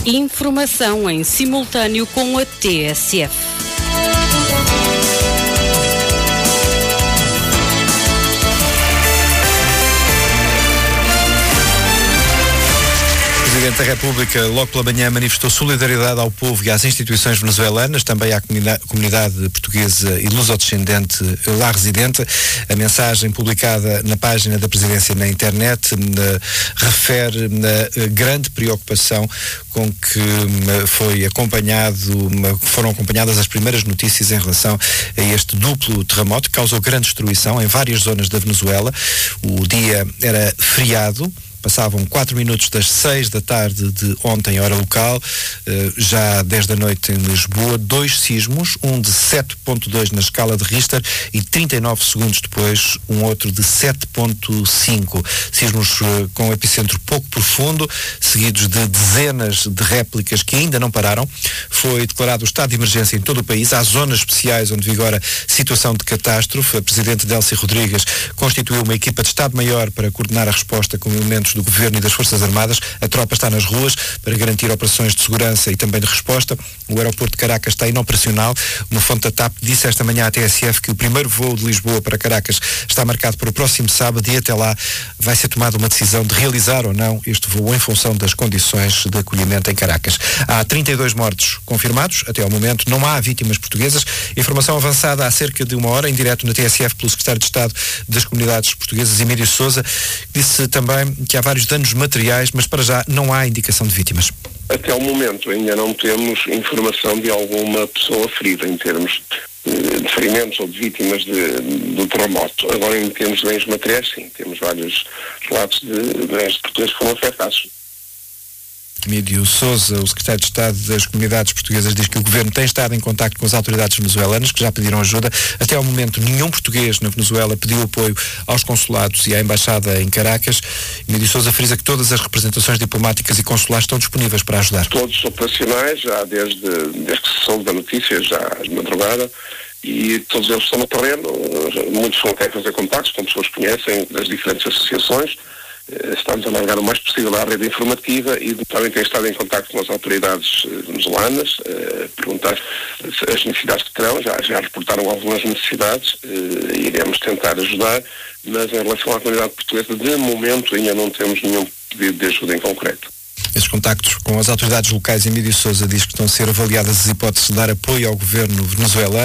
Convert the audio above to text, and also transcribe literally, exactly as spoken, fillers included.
Informação em simultâneo com a T S F. O Presidente da República, logo pela manhã, manifestou solidariedade ao povo e às instituições venezuelanas, também à comunidade portuguesa e lusodescendente lá residente. A mensagem publicada na página da Presidência na internet na, refere na grande preocupação com que foi acompanhado, foram acompanhadas as primeiras notícias em relação a este duplo terremoto que causou grande destruição em várias zonas da Venezuela. O dia era feriado. Passavam quatro minutos das seis da tarde de ontem, hora local, já dez da noite em Lisboa, dois sismos, um de sete ponto dois na escala de Richter e trinta e nove segundos depois um outro de sete ponto cinco. Sismos com epicentro pouco profundo, seguidos de dezenas de réplicas que ainda não pararam. Foi declarado o estado de emergência em todo o país. Há zonas especiais onde vigora situação de catástrofe. A Presidente Delcy Rodrigues constituiu uma equipa de Estado-Maior para coordenar a resposta com elementos do Governo e das Forças Armadas. A tropa está nas ruas para garantir operações de segurança e também de resposta. O aeroporto de Caracas está inoperacional. Uma fonte da TAP disse esta manhã à T S F que o primeiro voo de Lisboa para Caracas está marcado para o próximo sábado e até lá vai ser tomada uma decisão de realizar ou não este voo em função das condições de acolhimento em Caracas. Há trinta e dois mortos confirmados. Até ao momento não há vítimas portuguesas. Informação avançada há cerca de uma hora, em direto na T S F pelo Secretário de Estado das Comunidades Portuguesas, Emílio Sousa, disse também que há vários danos materiais, mas para já não há indicação de vítimas. Até ao momento ainda não temos informação de alguma pessoa ferida em termos de ferimentos ou de vítimas de, do terremoto. Agora, em termos de bens materiais, sim, temos vários relatos de bens portugueses que foram afetados. Emílio Sousa, o secretário de Estado das Comunidades Portuguesas, diz que o Governo tem estado em contacto com as autoridades venezuelanas, que já pediram ajuda. Até ao momento, nenhum português na Venezuela pediu apoio aos consulados e à Embaixada em Caracas. Emílio Sousa frisa que todas as representações diplomáticas e consulares estão disponíveis para ajudar. Todos operacionais, já desde, desde que se soube da notícia, já de madrugada, e todos eles estão no terreno. Muitos vão até fazer contactos com pessoas que conhecem das diferentes associações. Estamos a alargar o mais possível a rede informativa e também tem estado em contacto com as autoridades venezuelanas, eh, perguntar as necessidades que terão, já, já reportaram algumas necessidades eh, e iremos tentar ajudar, mas em relação à comunidade portuguesa, de momento ainda não temos nenhum pedido de ajuda em concreto. Esses contactos com as autoridades locais, Emílio Sousa diz que estão a ser avaliadas as hipóteses de dar apoio ao governo venezuelano.